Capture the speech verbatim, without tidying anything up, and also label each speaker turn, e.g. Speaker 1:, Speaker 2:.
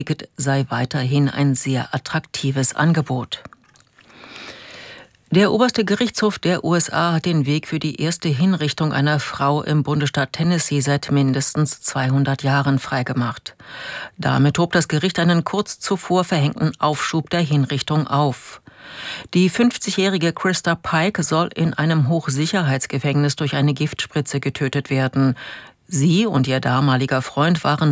Speaker 1: sei weiterhin ein sehr attraktives Angebot. Der oberste Gerichtshof der U S A hat den Weg für die erste Hinrichtung einer Frau im Bundesstaat Tennessee seit mindestens zweihundert Jahren freigemacht. Damit hob das Gericht einen kurz zuvor verhängten Aufschub der Hinrichtung auf. Die fünfzigjährige Christa Pike soll in einem Hochsicherheitsgefängnis durch eine Giftspritze getötet werden. Sie und ihr damaliger Freund waren